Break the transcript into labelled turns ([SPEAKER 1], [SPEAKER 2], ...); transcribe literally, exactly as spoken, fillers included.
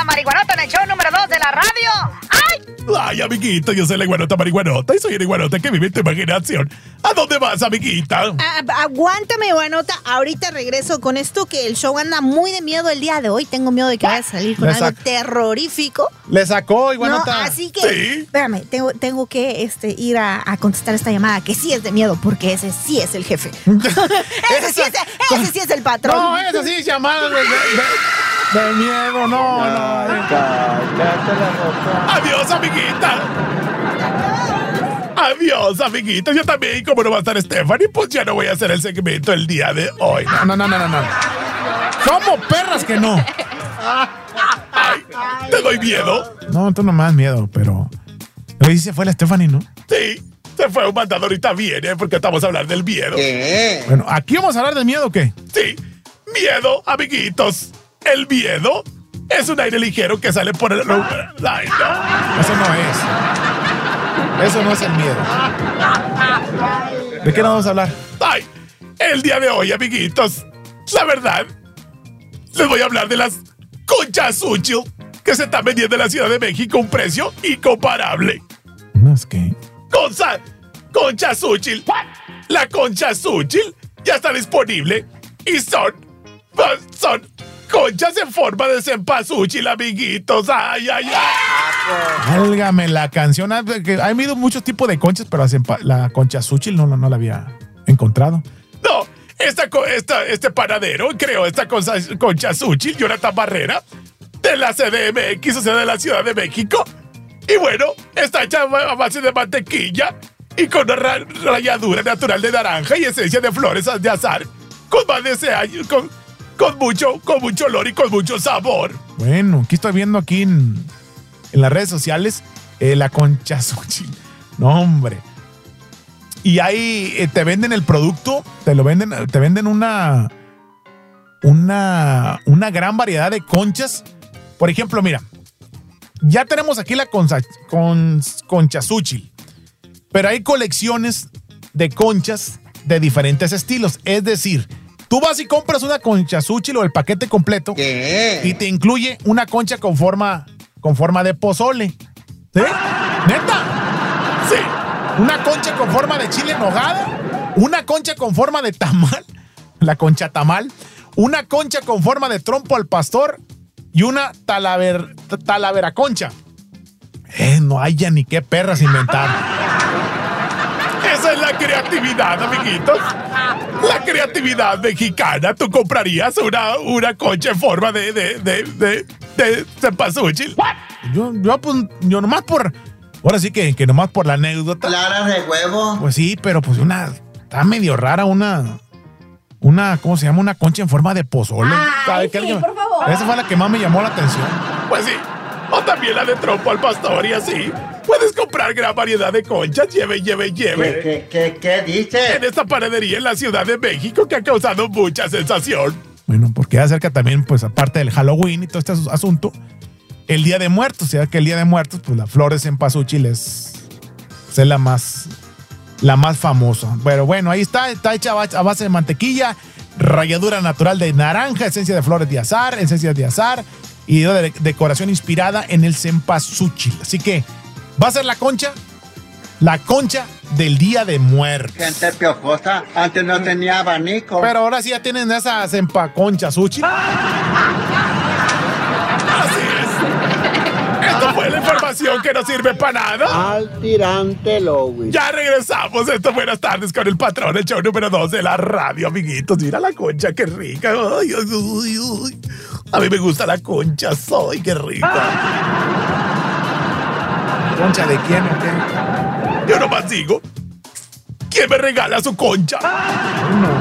[SPEAKER 1] la marihuanota en el show número dos de la radio. ¡Ay!
[SPEAKER 2] Ay, amiguito, yo soy la iguanota marihuanota y soy la iguanota que vive en tu imaginación. ¿A dónde vas, amiguita?
[SPEAKER 3] Ah, aguántame, iguanota. Ahorita regreso con esto que el show anda muy de miedo el día de hoy. Tengo miedo de que vaya a salir con
[SPEAKER 4] Le
[SPEAKER 3] algo
[SPEAKER 4] sac-
[SPEAKER 3] terrorífico.
[SPEAKER 4] Le sacó, iguanota.
[SPEAKER 3] No, así que,
[SPEAKER 2] ¿Sí?
[SPEAKER 3] espérame, tengo, tengo que este, ir a, a contestar esta llamada, que sí es de miedo, porque ese sí es el jefe. ese, sí es, ese sí es el patrón.
[SPEAKER 4] No, eso sí es llamada de, de, de, de miedo, no, no.
[SPEAKER 2] Adiós, amiguita. Adiós, amiguita. Yo también, como no va a estar Stephanie, pues ya no voy a hacer el segmento el día de hoy.
[SPEAKER 4] No, no, no, no, no. ¿Cómo perras que no?
[SPEAKER 2] Ay, ¿te doy miedo?
[SPEAKER 4] No, tú no me das miedo, pero... Hoy se fue la Stephanie, ¿no?
[SPEAKER 2] Sí, se fue un mandado, ahorita viene porque estamos a hablar del miedo.
[SPEAKER 5] ¿Qué?
[SPEAKER 4] Bueno, ¿aquí vamos a hablar de miedo o qué?
[SPEAKER 2] Sí, miedo, amiguitos. El miedo es un aire ligero que sale por el... Ay, no.
[SPEAKER 4] Eso no es. Eso no es el miedo. ¿De qué nos vamos a hablar?
[SPEAKER 2] Ay, el día de hoy, amiguitos, la verdad, les voy a hablar de las conchas Uchil que se están vendiendo en la Ciudad de México a un precio incomparable.
[SPEAKER 4] No, es que...
[SPEAKER 2] Concha, concha Uchil. La concha Uchil ya está disponible y son, son conchas en forma de cempasúchil, amiguitos. Ay, ay, ay.
[SPEAKER 4] Válgame la canción. Ha habido muchos tipos de conchas, pero la, sempa- la concha Xochitl no, no, no la había encontrado.
[SPEAKER 2] No, esta, co- esta, este panadero creó esta concha, concha Uchil, Jonathan Barrera, de la C D M X, o sea, de la Ciudad de México. Y bueno, está hecha a base de mantequilla y con una ra- ralladura natural de naranja y esencia de flores de azar, con más de ese año, con, con, mucho, con mucho olor y con mucho sabor.
[SPEAKER 4] Bueno, aquí estoy viendo aquí en, en las redes sociales eh, la concha Xochitl. No, hombre. Y ahí eh, te venden el producto, te lo venden, te venden una, una, una gran variedad de conchas. Por ejemplo, mira, ya tenemos aquí la concha, con, concha Xochitl, pero hay colecciones de conchas de diferentes estilos. Es decir, tú vas y compras una concha Xochitl o el paquete completo.
[SPEAKER 5] ¿Qué?
[SPEAKER 4] Y te incluye una concha con forma, con forma de pozole. ¿Sí? ¿Neta?
[SPEAKER 2] Sí.
[SPEAKER 4] Una concha con forma de chile en nogada. Una concha con forma de tamal. La concha tamal. Una concha con forma de trompo al pastor. Y una talaver, talavera concha. Eh, no hay ya ni qué perras inventar.
[SPEAKER 2] Esa es la creatividad, amiguitos. La creatividad mexicana. ¿Tú comprarías una, una concha en forma de, de, de, de, de cempasúchil?
[SPEAKER 4] Yo, yo, pues, yo nomás por... Ahora sí que, que nomás por la anécdota.
[SPEAKER 5] ¿Claras de huevo?
[SPEAKER 4] Pues sí, pero pues una... Está medio rara una... Una, ¿cómo se llama? Una concha en forma de pozole.
[SPEAKER 3] Ay,
[SPEAKER 4] ¿Sabe qué?
[SPEAKER 3] sí, por favor.
[SPEAKER 4] Esa fue la que más me llamó la atención.
[SPEAKER 2] Pues sí. O también la de trompo al pastor y así. Puedes comprar gran variedad de conchas. Lleve, lleve, lleve.
[SPEAKER 5] ¿Qué, qué, qué dice?
[SPEAKER 2] En esta panadería en la Ciudad de México que ha causado mucha sensación.
[SPEAKER 4] Bueno, porque acerca también, pues aparte del Halloween y todo este asu- asunto, el Día de Muertos. O sea, que el Día de Muertos, pues la flor de cempasúchil es, pues, es la más... La más famosa. Pero bueno, ahí está. Está hecha a base de mantequilla, ralladura natural de naranja, esencia de flores de azar, esencia de azar y de decoración inspirada en el cempasúchil. Así que va a ser la concha, la concha del Día de Muertos.
[SPEAKER 5] Gente piojosa, antes no tenía abanico.
[SPEAKER 4] Pero ahora sí ya tienen esa cempaconcha súchil.
[SPEAKER 2] Así es. Esto fue la información que no sirve para nada.
[SPEAKER 5] Al tirante Lois.
[SPEAKER 2] Ya regresamos. Esto buenas tardes con el patrón, el show número dos de la radio, amiguitos. Mira la concha, qué rica. Ay, ay, ay, ay. A mí me gusta la concha, soy, qué rica.
[SPEAKER 4] ¿Concha de quién o qué?
[SPEAKER 2] Yo nomás digo, ¿quién me regala su concha?
[SPEAKER 4] No,